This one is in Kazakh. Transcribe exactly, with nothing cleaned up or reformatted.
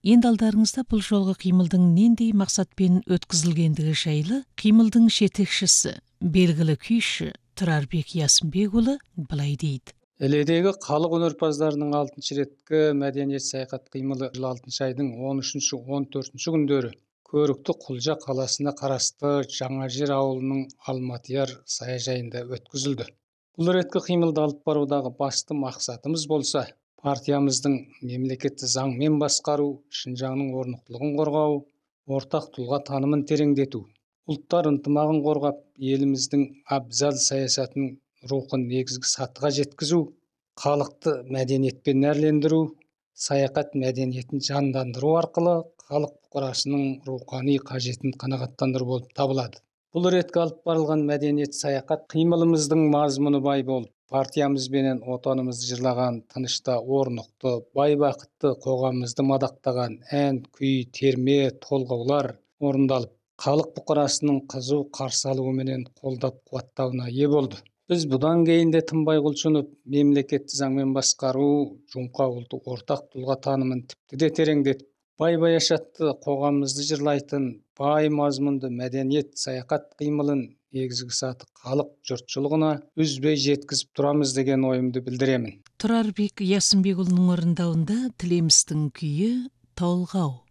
Енді алдарыңызда бұл жолғы қимылдың нендей мақсатпен өткізілгендігі жайлы қимылдың жетекшісі, белгілі күйші Тұрарбек Ясынбекұлы былай дейді. Іледегі халық өнерпаздарының алтыншы реткі мәдениет саяхат қимылы алтыншы айдың он үшінші он төртінші күндері көрікті Құлжа қаласына қарасты Жаңажер ауылының Алматияр саяжайында өткізілді. Бұл реткі қимылды алып барудағы басты мақсатымыз болса, партиямыздың мемлекетті заңмен басқару, Шынжаңның орнықтылығын қорғау, ортақ тұлға танымын тереңдету, ұлттар ынтымағын қорғап, еліміздің абзал саясатының рухын негізгі сатыға жеткізу, халықты мәдениетпен әрлендіру, саяхат мәдениетін жандандыру арқылы халық бұқарасының рухани қажетін қанағаттандыру болып табылады. Бұл ретке алып барылған мәдениет саяхат қимылымыздың мазмұны бай болып, партиямызбенен отанымызды жырлаған, тынышта орнықты, бай бақытты қоғамымызды мадақтаған ән, күй, терме, толғаулар орындалып, халық бұқарасының қызу қарсы алуыменен қолдап қуаттауына ие болды. Біз бұдан кейін де тынбай құлшынып, мемлекетті заңмен басқару, жұмқа ұлты ортақ тұлға танымын тіпті де тереңдетіп, бай баяшатты қоғамымызды жырлайтын, бай мазмұнды мәдениет саяхат қимылын негізгі саты халық жұртшылығына үзбей жеткізіп тұрамыз деген ойымды білдіремін. Тұрарбек Ясынбекұлының орындауында Тілемістің күйі «Толғау».